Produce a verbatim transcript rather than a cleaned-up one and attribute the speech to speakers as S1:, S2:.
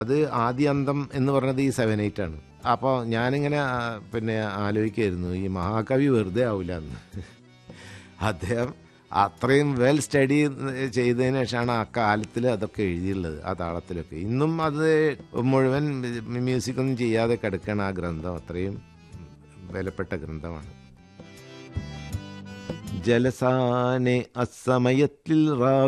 S1: അത് ആദ്യാന്തം എന്ന് പറഞ്ഞത് ഈ സെവൻ എയ്റ്റ് ആണ്. അപ്പോൾ ഞാനിങ്ങനെ ആ, പിന്നെ ആലോചിക്കായിരുന്നു ഈ മഹാകവി വെറുതെ ആവില്ല എന്ന്. അദ്ദേഹം അത്രയും വെൽ സ്റ്റഡി ചെയ്തതിന് ശേഷമാണ് ആ കാലത്തിൽ അതൊക്കെ എഴുതിയുള്ളത്, ആ താളത്തിലൊക്കെ. ഇന്നും അത് മുഴുവൻ മ്യൂസിക്കൊന്നും ചെയ്യാതെ കിടക്കുകയാണ് ആ ഗ്രന്ഥം. അത്രയും വിലപ്പെട്ട ഗ്രന്ഥമാണ്. ജലസാനെ അസമയത്തിൽ റാ